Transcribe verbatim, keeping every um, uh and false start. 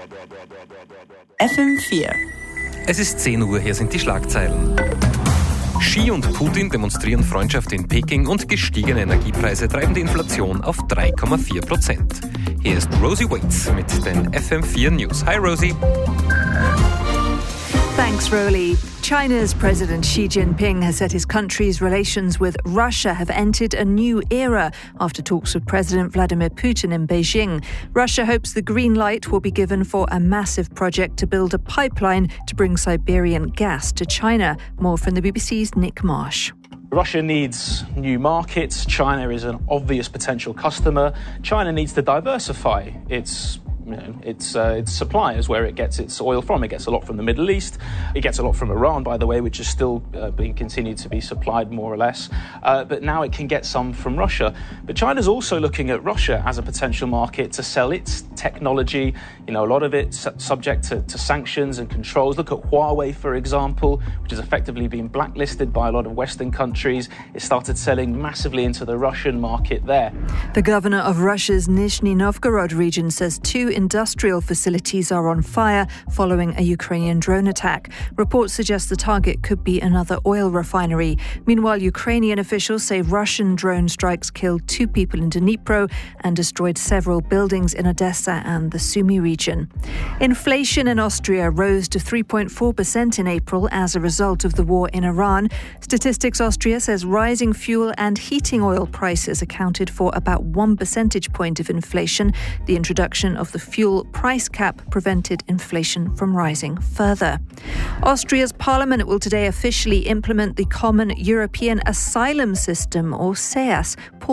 F M vier. Es ist zehn Uhr, hier sind die Schlagzeilen. Xi und Putin demonstrieren Freundschaft in Peking und gestiegene Energiepreise treiben die Inflation auf drei Komma vier Prozent. Hier ist Rosie Waits mit den F M vier News. Hi Rosie. Thanks, Rolly. China's President Xi Jinping has said his country's relations with Russia have entered a new era after talks with President Vladimir Putin in Beijing. Russia hopes the green light will be given for a massive project to build a pipeline to bring Siberian gas to China. More from the B B C's Nick Marsh. Russia needs new markets. China is an obvious potential customer. China needs to diversify its You know, its, uh, its suppliers, where it gets its oil from. It gets a lot from the Middle East. It gets a lot from Iran, by the way, which is still uh, being continued to be supplied more or less. Uh, but now it can get some from Russia. But China's also looking at Russia as a potential market to sell its technology. You know, a lot of it su- subject to, to sanctions and controls. Look at Huawei, for example, which has effectively been blacklisted by a lot of Western countries. It started selling massively into the Russian market there. The governor of Russia's Nizhny Novgorod region says two industrial facilities are on fire following a Ukrainian drone attack. Reports suggest the target could be another oil refinery. Meanwhile, Ukrainian officials say Russian drone strikes killed two people in Dnipro and destroyed several buildings in Odessa and the Sumy region. Inflation in Austria rose to three point four percent in April as a result of the war in Iran. Statistics Austria says rising fuel and heating oil prices accounted for about one percentage point of inflation. The introduction of the fuel price cap prevented inflation from rising further. Austria's parliament will today officially implement the Common European Asylum System, or S E A S.